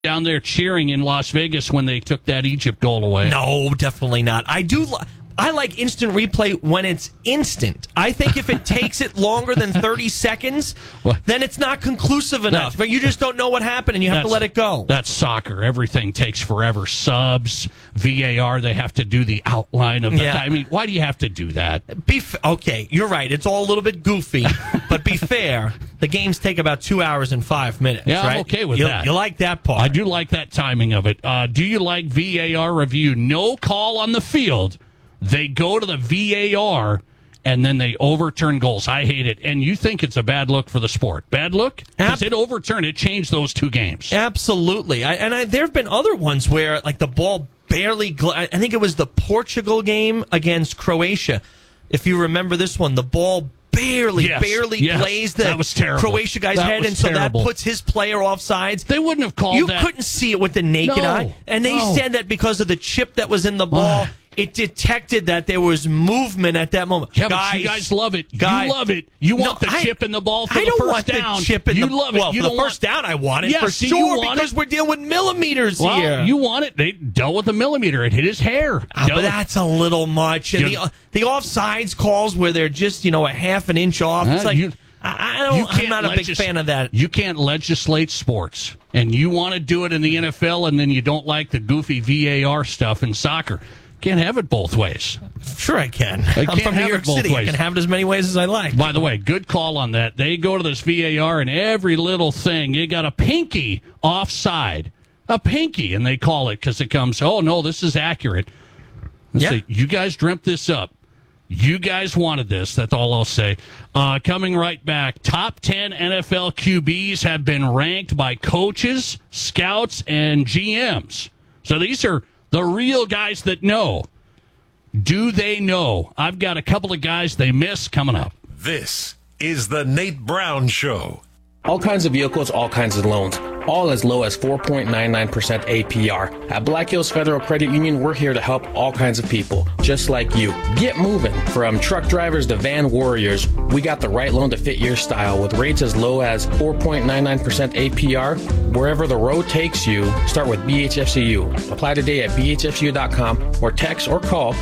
down there cheering in Las Vegas when they took that Egypt goal away. No, definitely not. I like instant replay when it's instant. I think if it takes it longer than 30 seconds, then it's not conclusive enough. But you just don't know what happened, and you have to let it go. That's soccer. Everything takes forever. Subs, VAR, they have to do the outline of the time. I mean, why do you have to do that? Okay, you're right. It's all a little bit goofy, but be fair. The games take about 2 hours and 5 minutes, yeah, right? I'm okay with that. You like that part. I do like that timing of it. Do you like VAR review? No call on the field. They go to the VAR, and then they overturn goals. I hate it. And you think it's a bad look for the sport. Bad look? Because it overturned. It changed those two games. Absolutely. There have been other ones where, like, the ball barely... I think it was the Portugal game against Croatia. If you remember this one, the ball barely glazed the Croatia guy's head, and so that puts his player offsides. They wouldn't have called that. You couldn't see it with the naked eye. And they said that because of the chip that was in the ball... It detected that there was movement at that moment. Yeah, but you guys love it. You love it. You want the chip in the ball for the first down. I don't want the chip in the ball. Love it. Well, for the first down, I want it for sure because we're dealing with millimeters here. You want it. They dealt with a millimeter. It hit his hair. But that's a little much. And the offsides calls where they're just, a half an inch off. It's like... I'm not a big fan of that. You can't legislate sports. And you want to do it in the NFL, and then you don't like the goofy VAR stuff in soccer. Can't have it both ways. Sure I can. I'm from New York City. I can have it as many ways as I like. By the way, good call on that. They go to this VAR and every little thing, you got a pinky offside. A pinky, and they call it because it comes, oh, no, this is accurate. Say, you guys dreamt this up. You guys wanted this. That's all I'll say. Coming right back, top 10 NFL QBs have been ranked by coaches, scouts, and GMs. So these are the real guys that know. Do they know? I've got a couple of guys they miss coming up. This is the Nate Brown Show. All kinds of vehicles, all kinds of loans, all as low as 4.99% APR. At Black Hills Federal Credit Union, we're here to help all kinds of people, just like you. Get moving. From truck drivers to van warriors, we got the right loan to fit your style with rates as low as 4.99% APR. Wherever the road takes you, start with BHFCU. Apply today at bhfcu.com or text or call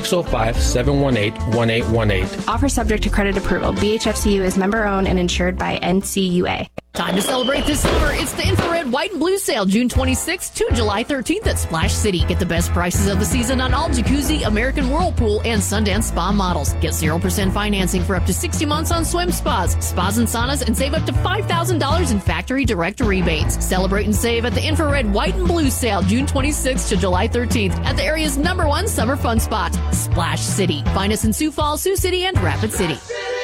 605-718-1818. Offer subject to credit approval. BHFCU is member-owned and insured by NCUA. Time to celebrate this summer. It's the Infrared White and Blue Sale, June 26th to July 13th at Splash City. Get the best prices of the season on all Jacuzzi, American Whirlpool, and Sundance Spa models. Get 0% financing for up to 60 months on swim spas, spas and saunas, and save up to $5,000 in factory direct rebates. Celebrate and save at the Infrared White and Blue Sale, June 26th to July 13th at the area's #1 summer fun spot, Splash City. Find us in Sioux Falls, Sioux City, and Rapid City.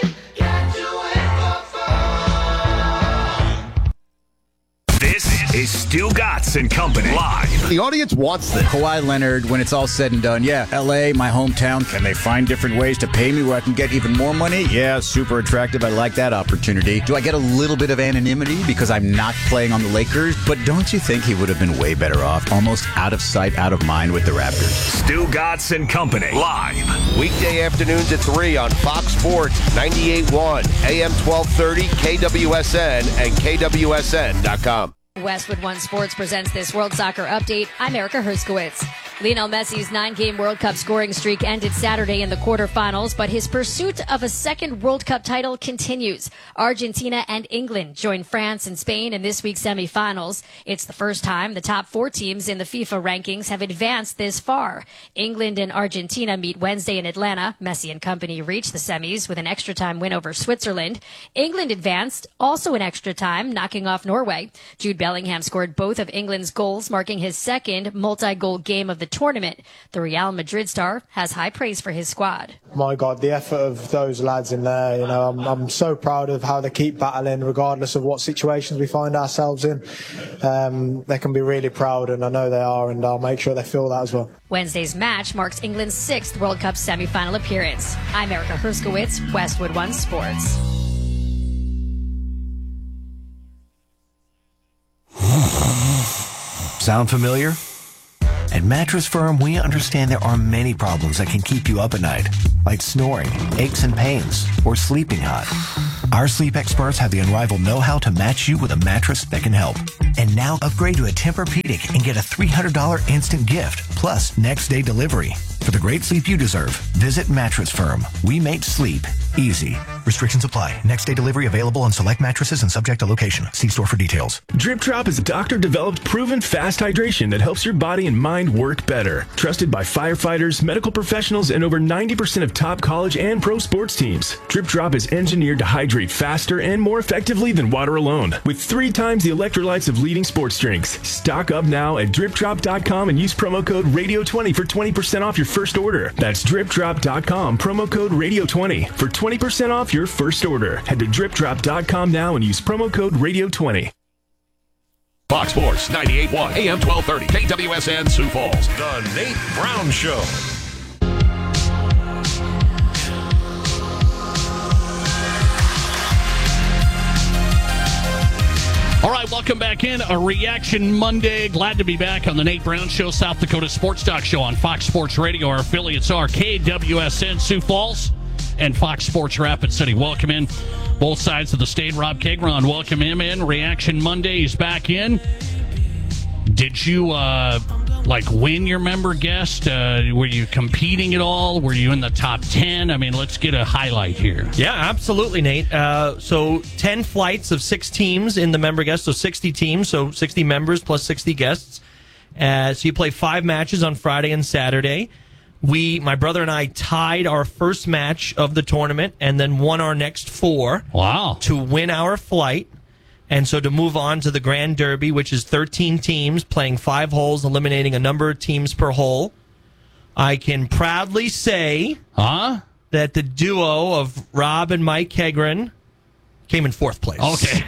This is Stu Gatz and Company live. The audience wants this. Kawhi Leonard, when it's all said and done, L.A., my hometown, can they find different ways to pay me where I can get even more money? Yeah, super attractive. I like that opportunity. Do I get a little bit of anonymity because I'm not playing on the Lakers? But don't you think he would have been way better off, almost out of sight, out of mind with the Raptors? Stu Gatz and Company live. Weekday afternoons at 3 on Fox Sports 98.1, AM 1230, KWSN, and KWSN.com. Westwood One Sports presents this World Soccer Update. I'm Erica Herskowitz. Lionel Messi's 9-game World Cup scoring streak ended Saturday in the quarterfinals, but his pursuit of a second World Cup title continues. Argentina and England join France and Spain in this week's semifinals. It's the first time the top 4 teams in the FIFA rankings have advanced this far. England and Argentina meet Wednesday in Atlanta. Messi and company reached the semis with an extra time win over Switzerland. England advanced, also in extra time, knocking off Norway. Jude Bellingham scored both of England's goals, marking his second multi-goal game of the tournament. The Real Madrid star has high praise for his squad. My God, the effort of those lads in there, I'm so proud of how they keep battling regardless of what situations we find ourselves in. They can be really proud, and I know they are, and I'll make sure they feel that as well. Wednesday's match marks England's 6th World Cup semifinal appearance. I'm Erica Herskowitz, Westwood One Sports. Sound familiar? At Mattress Firm, we understand there are many problems that can keep you up at night, like snoring, aches and pains, or sleeping hot. Our sleep experts have the unrivaled know-how to match you with a mattress that can help. And now upgrade to a Tempur-Pedic and get a $300 instant gift, plus next-day delivery. For the great sleep you deserve, visit Mattress Firm. We make sleep easy. Restrictions apply. Next-day delivery available on select mattresses and subject to location. See store for details. Drip Drop is a doctor-developed, proven fast hydration that helps your body and mind work better. Trusted by firefighters, medical professionals, and over 90% of top college and pro sports teams. Drip Drop is engineered to hydrate faster and more effectively than water alone, with 3 times the electrolytes of leading sports drinks. Stock up now at dripdrop.com and use promo code RADIO20 for 20% off your first order. That's dripdrop.com, promo code RADIO20 for 20% off your first order. Head to dripdrop.com now and use promo code RADIO20. Fox Sports 98.1 AM 1230 KWSN Sioux Falls. The Nate Brown Show. All right, welcome back in. A Reaction Monday. Glad to be back on the Nate Brown Show, South Dakota Sports Talk Show on Fox Sports Radio. Our affiliates are KWSN Sioux Falls and Fox Sports Rapid City. Welcome in both sides of the state. Rob Kegron, welcome him in. Reaction Monday, he's back in. Did you win your member guest? Were you competing at all? Were you in the top 10? I mean, let's get a highlight here. Yeah, absolutely, Nate. So 10 flights of 6 teams in the member guest, so 60 teams, so 60 members plus 60 guests. So you play 5 matches on Friday and Saturday. My brother and I tied our first match of the tournament and then won our next 4. Wow. To win our flight. And so to move on to the Grand Derby, which is 13 teams playing 5 holes, eliminating a number of teams per hole, I can proudly say that the duo of Rob and Mike Kegron came in 4th place. Okay.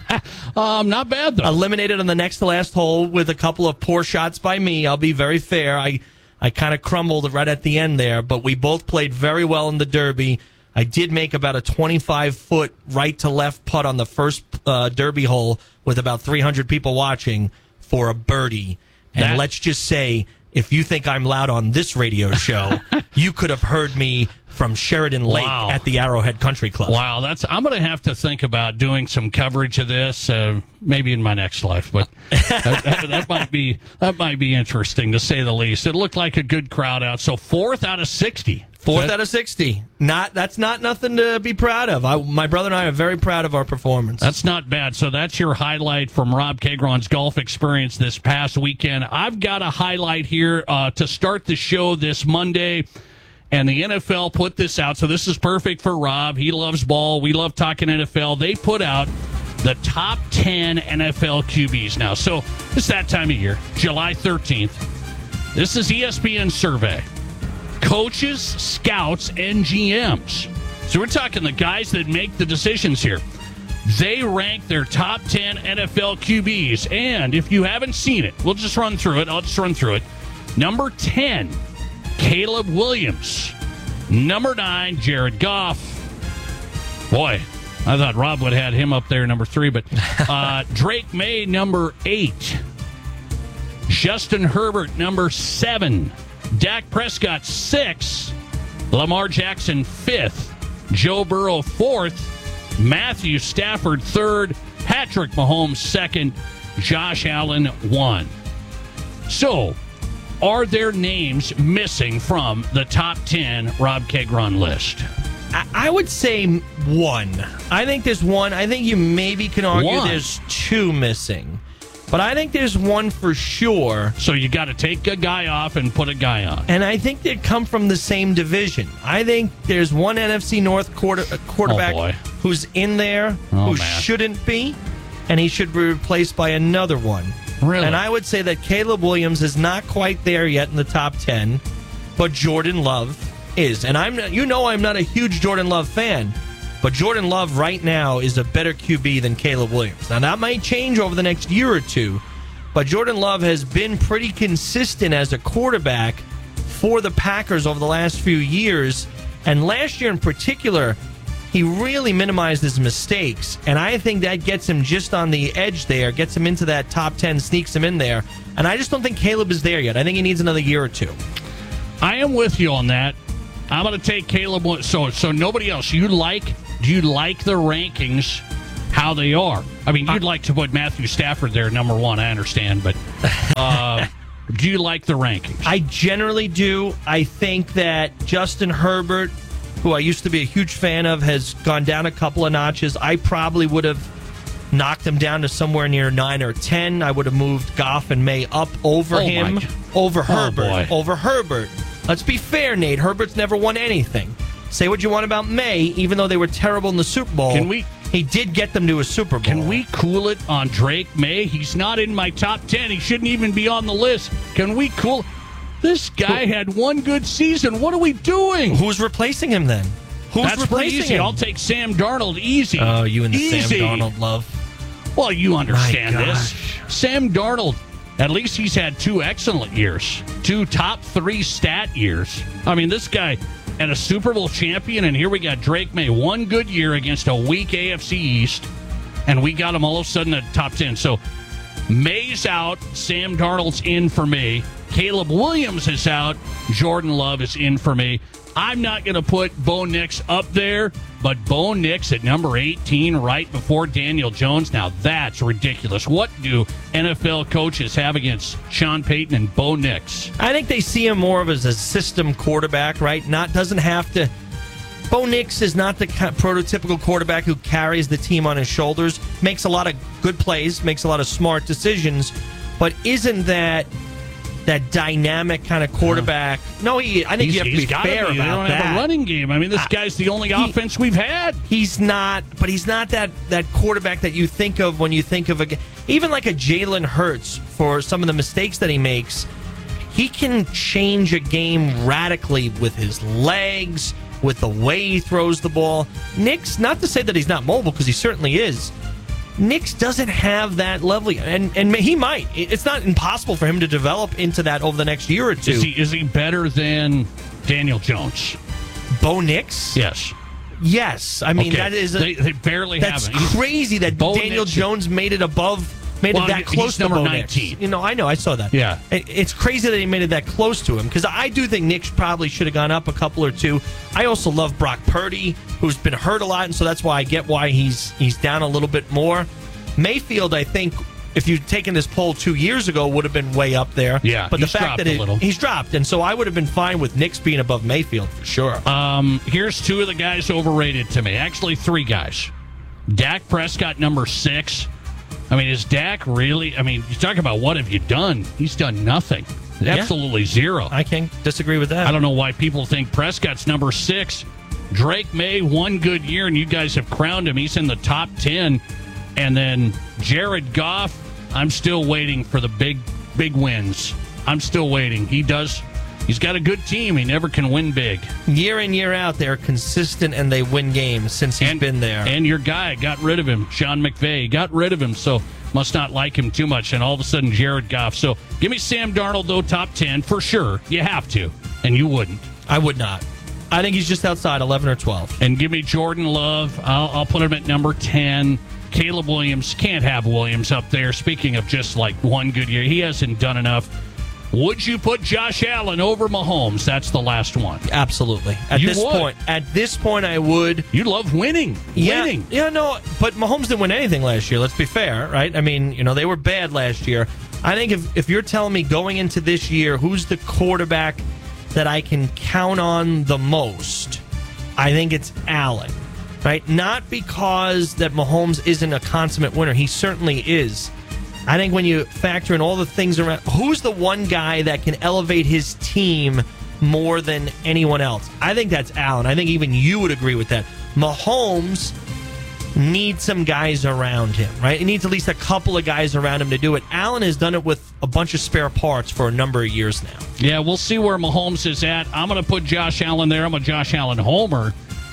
Not bad, though. Eliminated on the next to last hole with a couple of poor shots by me. I'll be very fair. I kind of crumbled right at the end there, but we both played very well in the Derby. I did make about a 25-foot right-to-left putt on the first Derby hole with about 300 people watching for a birdie. And let's just say, if you think I'm loud on this radio show, you could have heard me from Sheridan Lake at the Arrowhead Country Club. Wow, I'm going to have to think about doing some coverage of this, maybe in my next life. But that might be interesting, to say the least. It looked like a good crowd out. So 4th out of 60. 4th out of 60. That's not nothing to be proud of. My brother and I are very proud of our performance. That's not bad. So that's your highlight from Rob Kegron's golf experience this past weekend. I've got a highlight here to start the show this Monday. And the NFL put this out, so this is perfect for Rob. He loves ball. We love talking NFL. They put out the top 10 NFL QBs now. So it's that time of year, July 13th. This is ESPN survey. Coaches, scouts, and GMs. So we're talking the guys that make the decisions here. They rank their top 10 NFL QBs. And if you haven't seen it, we'll just run through it. I'll just run through it. Number 10, Caleb Williams. Number 9, Jared Goff. Boy, I thought Rob would have had him up there, number 3. But Drake May, number 8. Justin Herbert, number 7. Dak Prescott, 6. Lamar Jackson, 5th. Joe Burrow, 4th. Matthew Stafford, 3rd. Patrick Mahomes, 2nd. Josh Allen, 1. So, are there names missing from the top 10 Rob Kegron list? I would say 1. I think there's 1. I think you maybe can argue there's 2 missing. But I think there's 1 for sure. So you got to take a guy off and put a guy on. And I think they come from the same division. I think there's one NFC North quarterback who's in there who shouldn't be, and he should be replaced by another one. Really? And I would say that Caleb Williams is not quite there yet in the top 10, but Jordan Love is. And I'm not a huge Jordan Love fan, but Jordan Love right now is a better QB than Caleb Williams. Now, that might change over the next year or two, but Jordan Love has been pretty consistent as a quarterback for the Packers over the last few years. And last year in particular, he really minimized his mistakes, and I think that gets him just on the edge there, gets him into that top 10, sneaks him in there. And I just don't think Caleb is there yet. I think he needs another year or 2. I am with you on that. I'm going to take Caleb. So nobody else. You like do you like the rankings how they are? I mean, you'd like to put Matthew Stafford there number one, I understand, but do you like the rankings? I generally do. I think that Justin Herbert, who I used to be a huge fan of, has gone down a couple of notches. I probably would have knocked him down to somewhere near 9 or 10. I would have moved Goff and May up over him, over Herbert. Over Herbert. Let's be fair, Nate. Herbert's never won anything. Say what you want about May, even though they were terrible in the Super Bowl. He did get them to a Super Bowl. Can we cool it on Drake May? He's not in my top 10. He shouldn't even be on the list. Can we cool? This guy had one good season. What are we doing? Who's replacing him then? That's replacing easy. I'll take Sam Darnold easy. Oh, you and the easy. Sam Darnold love. Well, you understand this. Sam Darnold, at least he's had 2 excellent years. 2 top 3 stat years. I mean, this guy and a Super Bowl champion, and here we got Drake May. 1 good year against a weak AFC East, and we got him all of a sudden at top 10. So May's out. Sam Darnold's in for me. Caleb Williams is out. Jordan Love is in for me. I'm not going to put Bo Nix up there, but Bo Nix at number 18 right before Daniel Jones. Now that's ridiculous. What do NFL coaches have against Sean Payton and Bo Nix? I think they see him more of as a system quarterback, right? Doesn't have to. Bo Nix is not the prototypical quarterback who carries the team on his shoulders, makes a lot of good plays, makes a lot of smart decisions, but isn't that dynamic kind of quarterback. No, I think you have to be fair about that. They don't have a running game. I mean, this guy's the only offense we've had. He's not that quarterback that you think of when you think of even like a Jalen Hurts. For some of the mistakes that he makes, he can change a game radically with his legs, with the way he throws the ball. Nix, not to say that he's not mobile, because he certainly is. Nix doesn't have that level, and he might. It's not impossible for him to develop into that over the next year or two. Is he better than Daniel Jones? Bo Nix? Yes. I mean, that is they barely have it. That's crazy that Daniel Jones made it that close to Bo 19. Nix. I know. I saw that. Yeah. It's crazy that he made it that close to him, because I do think Nix probably should have gone up a couple or two. I also love Brock Purdy, who's been hurt a lot, and so that's why I get why he's down a little bit more. Mayfield, I think, if you'd taken this poll 2 years ago, would have been way up there. Yeah, but the fact that he's dropped, and so I would have been fine with Nix being above Mayfield for sure. Here's 2 of the guys overrated to me. Actually, 3 guys. Dak Prescott, number 6. I mean, is Dak really? I mean, you talk about what have you done? He's done nothing. Absolutely zero. I can't disagree with that. I don't know why people think Prescott's number 6. Drake May, 1 good year, and you guys have crowned him. He's in the top 10. And then Jared Goff, I'm still waiting for the big wins. I'm still waiting. He's got a good team. He never can win big. Year in, year out, they're consistent and they win games since he's been there. And your guy got rid of him, Sean McVay. Got rid of him, so must not like him too much. And all of a sudden, Jared Goff. So give me Sam Darnold, though, top 10 for sure. You have to. And you wouldn't. I would not. I think he's just outside 11 or 12. And give me Jordan Love. I'll put him at number 10. Caleb Williams. Can't have Williams up there. Speaking of just like 1 good year, he hasn't done enough. Would you put Josh Allen over Mahomes? That's the last one. Absolutely. At this point, I would. You love winning. Winning. Yeah, no, but Mahomes didn't win anything last year. Let's be fair, right? I mean, they were bad last year. I think if you're telling me going into this year, who's the quarterback that I can count on the most, I think it's Allen, right? Not because that Mahomes isn't a consummate winner. He certainly is. I think when you factor in all the things around, who's the one guy that can elevate his team more than anyone else? I think that's Allen. I think even you would agree with that. Mahomes needs some guys around him, right? He needs at least a couple of guys around him to do it. Allen has done it with a bunch of spare parts for a number of years now. Yeah, we'll see where Mahomes is at. I'm going to put Josh Allen there. I'm a Josh Allen homer.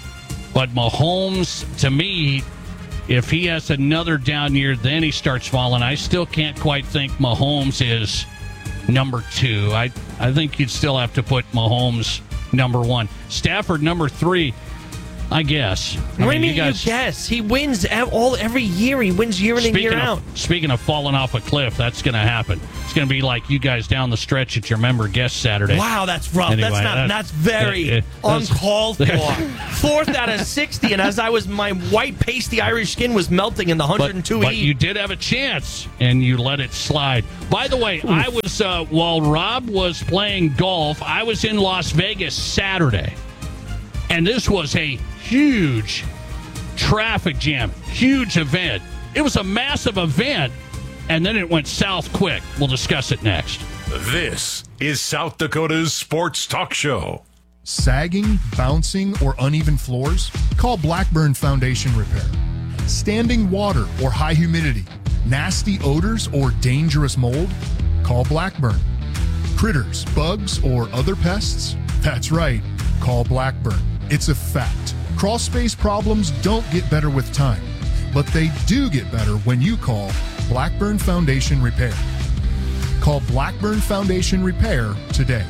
But Mahomes, to me, if he has another down year, then he starts falling. I still can't quite think Mahomes is number 2. I think you'd still have to put Mahomes number 1. Stafford number 3. I guess. What do you mean you guess? He wins every year. He wins year in and year out. Speaking of falling off a cliff, that's going to happen. It's going to be like you guys down the stretch at your member guest Saturday. Wow, that's rough. Anyway, that's very uncalled for. 4th out of 60, and as my white pasty Irish skin was melting in the 102 But you did have a chance, and you let it slide. By the way, I was while Rob was playing golf, I was in Las Vegas Saturday, and this was a huge traffic jam, huge event. It was a massive event, and then it went south quick. We'll discuss it next. This is South Dakota's sports talk show. Sagging, bouncing, or uneven floors? Call Blackburn Foundation Repair. Standing water or high humidity? Nasty odors or dangerous mold? Call Blackburn. Critters, bugs, or other pests? That's right. Call Blackburn. It's a fact. Crawl space problems don't get better with time, but they do get better when you call Blackburn Foundation Repair. Call Blackburn Foundation Repair today.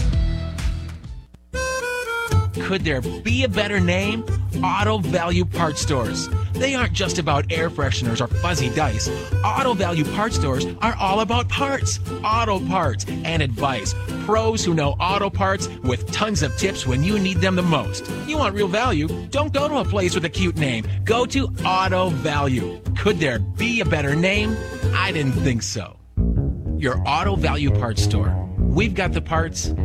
Could there be a better name? Auto Value Parts Stores. They aren't just about air fresheners or fuzzy dice. Auto Value Parts Stores are all about parts, auto parts, and advice. Pros who know auto parts with tons of tips when you need them the most. You want real value? Don't go to a place with a cute name. Go to Auto Value. Could there be a better name? I didn't think so. Your Auto Value Parts Store. We've got the parts.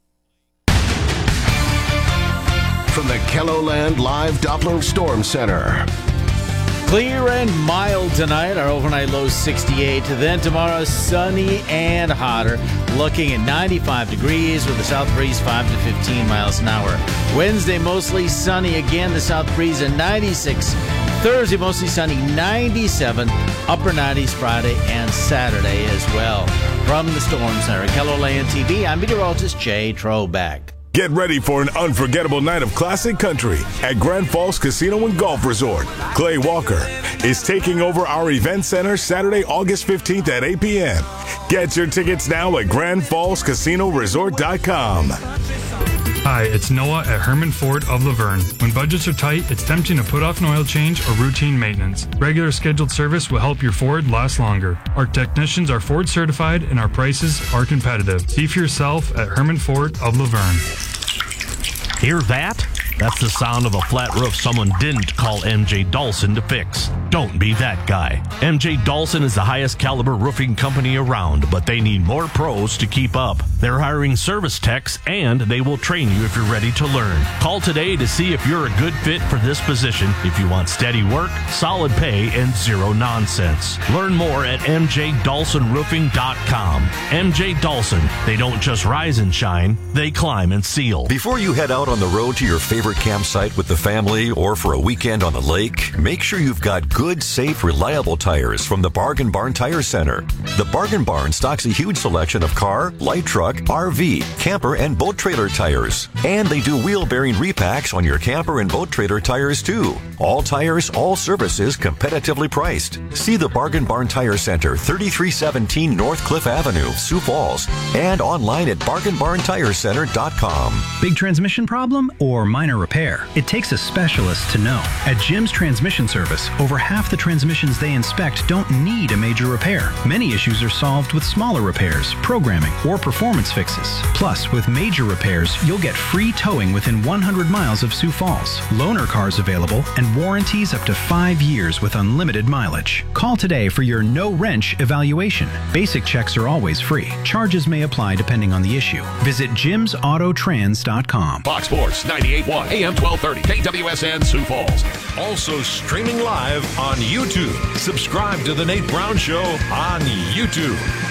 From the KELOLAND Live Doppler Storm Center. Clear and mild tonight. Our overnight low 68. Then tomorrow, sunny and hotter. Looking at 95 degrees with the south breeze 5 to 15 miles an hour. Wednesday, mostly sunny again. The south breeze at 96. Thursday, mostly sunny, 97. Upper 90s Friday and Saturday as well. From the Storm Center, KELOLAND TV, I'm meteorologist Jay Troback. Get ready for an unforgettable night of classic country at Grand Falls Casino and Golf Resort. Clay Walker is taking over our event center Saturday, August 15th at 8 p.m. Get your tickets now at GrandFallsCasinoResort.com. Hi, it's Noah at Herman Ford of Laverne. When budgets are tight, it's tempting to put off an oil change or routine maintenance. Regular scheduled service will help your Ford last longer. Our technicians are Ford certified and our prices are competitive. See for yourself at Herman Ford of Laverne. Hear that? That's the sound of a flat roof someone didn't call MJ Dawson to fix. Don't be that guy. MJ Dawson is the highest caliber roofing company around, but they need more pros to keep up. They're hiring service techs, and they will train you if you're ready to learn. Call today to see if you're a good fit for this position if you want steady work, solid pay, and zero nonsense. Learn more at mjdawsonroofing.com. MJ Dawson. They don't just rise and shine, they climb and seal. Before you head out on the road to your favorite campsite with the family or for a weekend on the lake, make sure you've got good, safe, reliable tires from the Bargain Barn Tire Center. The Bargain Barn stocks a huge selection of car, light truck, RV, camper, and boat trailer tires. And they do wheel bearing repacks on your camper and boat trailer tires too. All tires, all services, competitively priced. See the Bargain Barn Tire Center, 3317 North Cliff Avenue, Sioux Falls, and online at bargainbarntirecenter.com. Big transmission problem or minor repair? It takes a specialist to know. At Jim's Transmission Service, over half the transmissions they inspect don't need a major repair. Many issues are solved with smaller repairs, programming, or performance fixes. Plus, with major repairs, you'll get free towing within 100 miles of Sioux Falls, loaner cars available, and warranties up to 5 years with unlimited mileage. Call today for your no-wrench evaluation. Basic checks are always free. Charges may apply depending on the issue. Visit jimsautotrans.com. Fox Sports 98.1 AM 1230 KWSN Sioux Falls. Also streaming live on YouTube. Subscribe to The Nate Brown Show on YouTube.